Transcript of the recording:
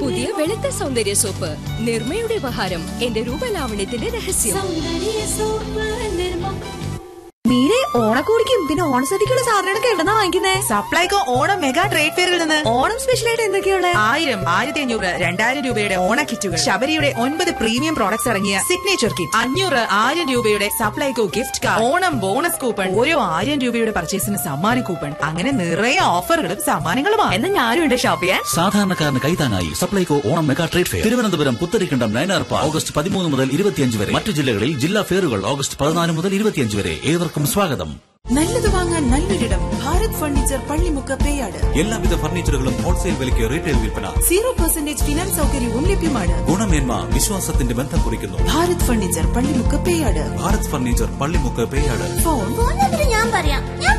പുതിയ വെളുത്ത സൗന്ദര്യ സോപ്പ് നിർമ്മയുടെ ഉപഹാരം. എന്റെ രൂപലാവണ്യത്തിന്റെ രഹസ്യം. മീരെ ഓണക്കോടിക്കും പിന്നെ ഓണസദ്യക്കുള്ള സാധനങ്ങളൊക്കെ എവിടെന്നാ വാങ്ങിക്കുന്നേ? സപ്ലൈകോ ഓണം മെഗാ ട്രേഡ് ഫെയറിൽ നിന്ന്. ഓണം സ്പെഷ്യലായിട്ട് എന്തൊക്കെയാണ്? 1000, 1500, 2000 രൂപയുടെ ഓണ കിറ്റുകൾ, ശബരിയുടെ 9 പ്രീമിയം പ്രോഡക്ട്സ് ഇറങ്ങിയ സിഗ്നേച്ചർ കിറ്റ്, 500, 1000 രൂപയുടെ Supplyco gift card, Onam bonus coupon, ഓരോ 1000 രൂപയുടെ പർച്ചേസിന് സമ്മാന കൂപ്പൺ, അങ്ങനെ നിറയെ ഓഫറുകളും സമ്മാനങ്ങളുമാണ്. എന്നാ ഞാനും ഉണ്ട് ഷോപ്പ് ചെയ്യാൻ. സാധാരണക്കാരന് കൈതാങ്ങായി Supplyco Onam mega trade fair Thiruvananthapuram Putharikandam Nayanar park August 13 മുതൽ 25 വരെ. മറ്റു ജില്ലകളിൽ ജില്ലാ ഫെയറുകൾ ഓഗസ്റ്റ് 14 മുതൽ 25 വരെ. ഏവർക്കും സ്വാഗതം. നല്ലത് വാങ്ങാൻ നല്ലൊരിടം ഭാരത് ഫർണിച്ചർ പള്ളിമുക്ക് പേയാട്. എല്ലാവിധ ഫർണിച്ചറുകളും ഹോൾസെയിൽ വിലയ്ക്ക് റീറ്റെയിൽ വിൽപ്പന. 0% ഫിനാൻസ് സൗകര്യവും ലഭ്യമാണ്. ഗുണമേന്മ വിശ്വാസത്തിന്റെ ബന്ധം കുറിക്കുന്നു. Bharat furniture Pallimukku Peyad. Bharat furniture Pallimukku Peyad. Phone ഞാൻ പറയാം.